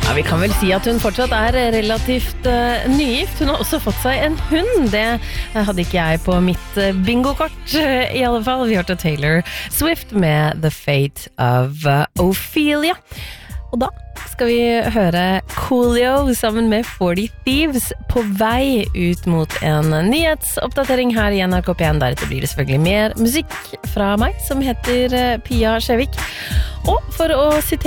Ja, vi kan vel si at hun fortsatt relativt nygift. Hun har også fått seg en hund. Det hadde ikke jeg på mitt bingokort i alle fall. Vi hørte Taylor Swift med The Fate of Ophelia. Og da skal vi høre Coolio sammen med 40 Thieves på vei ut mot en nyhetsoppdatering her i NRK P1. Deretter blir det selvfølgelig mer musikk fra meg, som heter Pia Skjevik. Og for å sitere